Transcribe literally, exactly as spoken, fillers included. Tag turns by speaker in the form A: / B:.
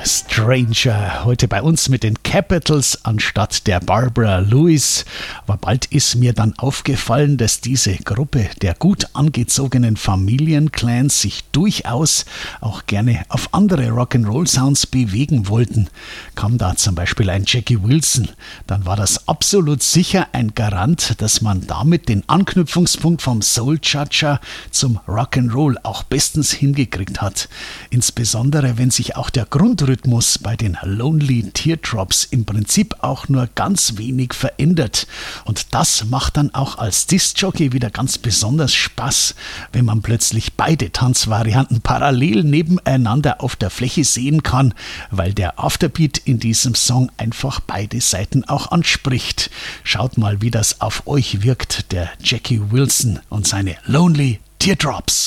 A: Stranger. Heute bei uns mit den Capitals anstatt der Barbara Lewis. Aber bald ist mir dann aufgefallen, dass diese Gruppe der gut angezogenen Familienclans sich durchaus auch gerne auf andere Rock'n'Roll-Sounds bewegen wollten. Kam da zum Beispiel ein Jackie Wilson, dann war das absolut sicher ein Garant, dass man damit den Anknüpfungspunkt vom Soul Cha-Cha zum Rock'n'Roll auch bestens hingekriegt hat. Insbesondere wenn sich auch der Grundrhythmus bei den Lonely Teardrops im Prinzip auch nur ganz wenig verändert. Und das macht dann auch als Diskjockey wieder ganz besonders Spaß, wenn man plötzlich beide Tanzvarianten parallel nebeneinander auf der Fläche sehen kann, weil der Afterbeat in diesem Song einfach beide Seiten auch anspricht. Schaut mal, wie das auf euch wirkt, der Jackie Wilson und seine Lonely Teardrops.